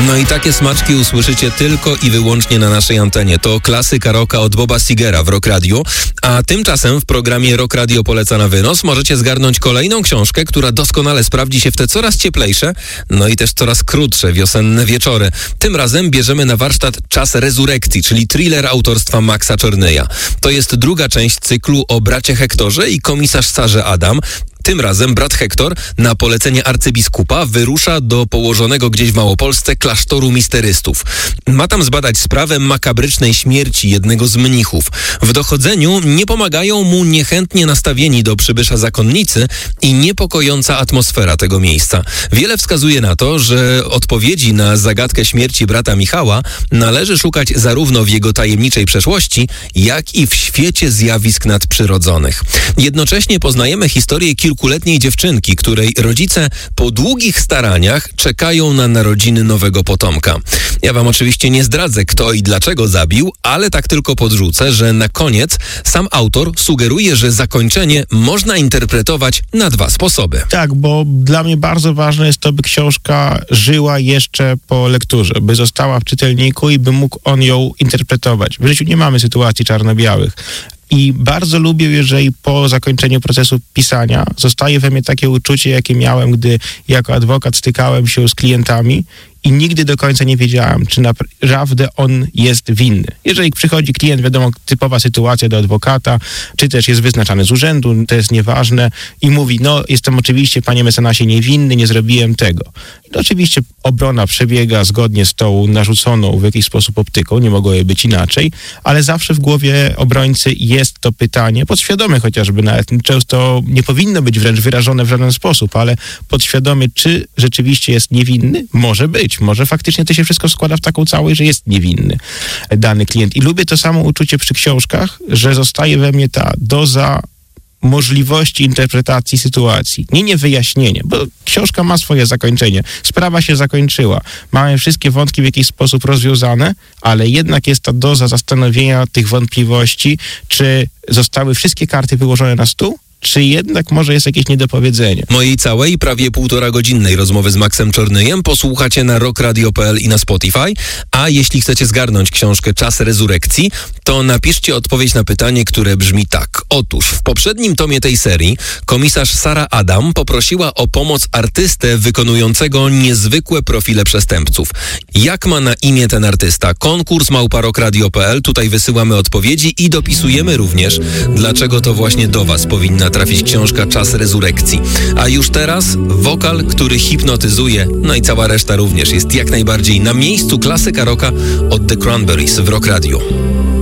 No i takie smaczki usłyszycie tylko i wyłącznie na naszej antenie. To klasyka rocka od Boba Segera w Rock Radio, a tymczasem w programie Rock Radio poleca na wynos możecie zgarnąć kolejną książkę, która doskonale sprawdzi się w te coraz cieplejsze, no i też coraz krótsze wiosenne wieczory. Tym razem bierzemy na warsztat Czas Rezurekcji, czyli thriller autorstwa Maxa Czornyja. To jest druga część cyklu o bracie Hektorze i komisarz Sarze Adam. Tym razem brat Hektor na polecenie arcybiskupa wyrusza do położonego gdzieś w Małopolsce klasztoru misterystów. Ma tam zbadać sprawę makabrycznej śmierci jednego z mnichów. W dochodzeniu nie pomagają mu niechętnie nastawieni do przybysza zakonnicy i niepokojąca atmosfera tego miejsca. Wiele wskazuje na to, że odpowiedzi na zagadkę śmierci brata Michała należy szukać zarówno w jego tajemniczej przeszłości, jak i w świecie zjawisk nadprzyrodzonych. Jednocześnie poznajemy historię kilkuletniej dziewczynki, której rodzice po długich staraniach czekają na narodziny nowego potomka. Ja wam oczywiście nie zdradzę, kto i dlaczego zabił, ale tak tylko podrzucę, że na koniec sam autor sugeruje, że zakończenie można interpretować na dwa sposoby. Tak, bo dla mnie bardzo ważne jest to, by książka żyła jeszcze po lekturze, by została w czytelniku i by mógł on ją interpretować. W życiu nie mamy sytuacji czarno-białych. I bardzo lubię, jeżeli po zakończeniu procesu pisania zostaje we mnie takie uczucie, jakie miałem, gdy jako adwokat stykałem się z klientami i nigdy do końca nie wiedziałem, czy naprawdę on jest winny. Jeżeli przychodzi klient, wiadomo, typowa sytuacja do adwokata, czy też jest wyznaczany z urzędu, to jest nieważne i mówi, no jestem oczywiście, panie mecenasie, niewinny, nie zrobiłem tego. I oczywiście obrona przebiega zgodnie z tą narzuconą w jakiś sposób optyką, nie mogło jej być inaczej, ale zawsze w głowie obrońcy jest to pytanie, podświadome chociażby, nawet często nie powinno być wręcz wyrażone w żaden sposób, ale podświadomie, czy rzeczywiście jest niewinny? Może być. Może faktycznie to się wszystko składa w taką całość, że jest niewinny dany klient. I lubię to samo uczucie przy książkach, że zostaje we mnie ta doza możliwości interpretacji sytuacji. Nie wyjaśnienie, bo książka ma swoje zakończenie. Sprawa się zakończyła. Mamy wszystkie wątki w jakiś sposób rozwiązane, ale jednak jest ta doza zastanowienia tych wątpliwości, czy zostały wszystkie karty wyłożone na stół, czy jednak może jest jakieś niedopowiedzenie. Mojej całej, prawie 1,5-godzinnej rozmowy z Maxem Czornyjem posłuchacie na rockradio.pl i na Spotify, a jeśli chcecie zgarnąć książkę Czas Rezurekcji, to napiszcie odpowiedź na pytanie, które brzmi tak. Otóż w poprzednim tomie tej serii komisarz Sara Adam poprosiła o pomoc artystę wykonującego niezwykłe profile przestępców. Jak ma na imię ten artysta? Konkurs @rockradio.pl, tutaj wysyłamy odpowiedzi i dopisujemy również, dlaczego to właśnie do was powinna trafić książka Czas Rezurekcji. A już teraz wokal, który hipnotyzuje, no i cała reszta również jest jak najbardziej na miejscu. Klasyka rocka od The Cranberries w Rock Radio.